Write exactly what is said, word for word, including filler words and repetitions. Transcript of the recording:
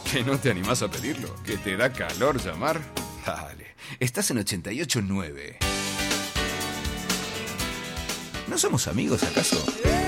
¿Que no te animás a pedirlo? ¿Que te da calor llamar? Dale, estás en ochenta y ocho nueve. ¿No somos amigos acaso?